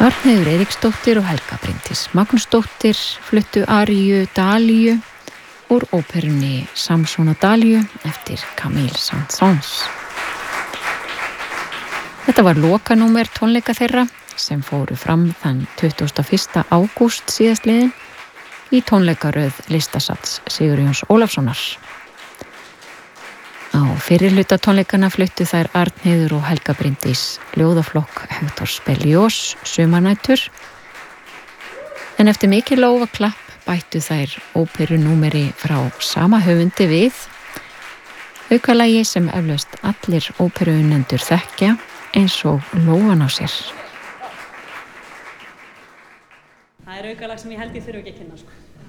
Arnheiður Eiríksdóttir og Helga Bryndís Magnúsdóttir fluttu aríu Dalíu úr óperunni Samson og Dalíu eftir Camille Saint-Saëns. Þetta var lokanúmer tónleika þeirra sem fóru fram þann 21. ágúst síðastliðinn í tónleikaröð Listasafns Sigurjóns Ólafssonar. Á fyrirhluta tónleikana fluttu þær Arnheiður og Helga Bryndís ljóðaflokk Hektors Berlioz Sumarnætur, en eftir mikið lófaklapp bættu þær óperunúmeri frá sama höfundi við, aukalagi sem eflaust allir óperuunnendur þekkja eins og lófan á sér. Það aukalag sem ég held ég þurfi ekki að kynna, sko.